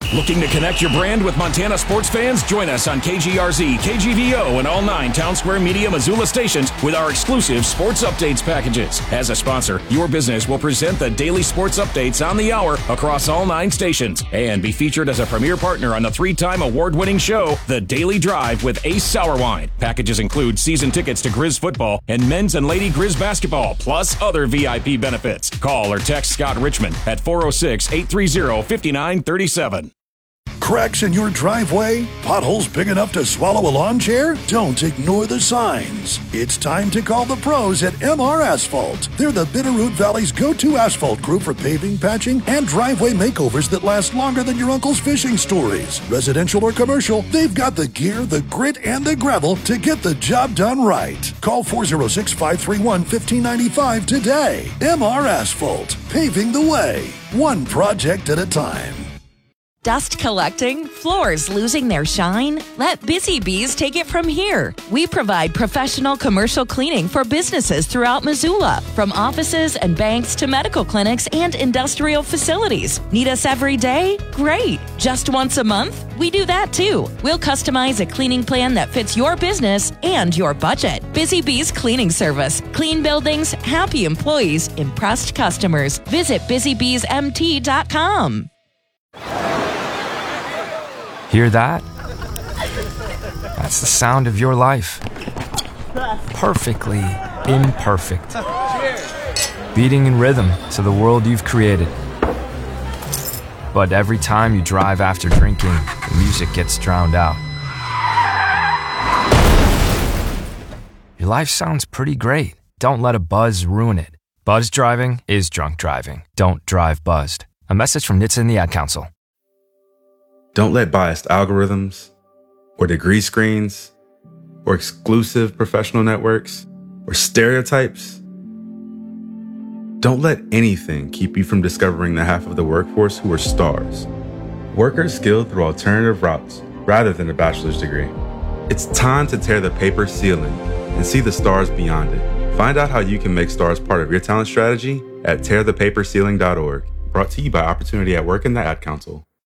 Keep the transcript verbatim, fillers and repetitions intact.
Looking to connect your brand with Montana sports fans? Join us on K G R Z, K G V O, and all nine Town Square Media Missoula stations with our exclusive sports updates packages. As a sponsor, your business will present the daily sports updates on the hour across all nine stations and be featured as a premier partner on the three-time award-winning show, The Daily Drive with Ace Sour Wine. Packages include season tickets to Grizz football and men's and lady Grizz basketball, plus other V I P benefits. Call or text Scott Richmond at four oh six, eight three oh, five nine three seven. Cracks in your driveway? Potholes big enough to swallow a lawn chair? Don't ignore the signs. It's time to call the pros at M R Asphalt. They're the Bitterroot Valley's go-to asphalt crew for paving, patching, and driveway makeovers that last longer than your uncle's fishing stories. Residential or commercial, they've got the gear, the grit, and the gravel to get the job done right. Call four oh six, five three one, one five nine five today. M R Asphalt, paving the way, one project at a time. Dust collecting? Floors losing their shine? Let Busy Bees take it from here. We provide professional commercial cleaning for businesses throughout Missoula, from offices and banks to medical clinics and industrial facilities. Need us every day? Great. Just once a month? We do that too. We'll customize a cleaning plan that fits your business and your budget. Busy Bees Cleaning Service. Clean buildings, happy employees, impressed customers. Visit busy bees m t dot com. Hear that? That's the sound of your life. Perfectly imperfect. Beating in rhythm to the world you've created. But every time you drive after drinking, the music gets drowned out. Your life sounds pretty great. Don't let a buzz ruin it. Buzz driving is drunk driving. Don't drive buzzed. A message from N H T S A and the Ad Council. Don't let biased algorithms or degree screens or exclusive professional networks or stereotypes. Don't let anything keep you from discovering the half of the workforce who are stars. Workers skilled through alternative routes rather than a bachelor's degree. It's time to tear the paper ceiling and see the stars beyond it. Find out how you can make stars part of your talent strategy at tear the paper ceiling dot org. Brought to you by Opportunity at Work and the Ad Council.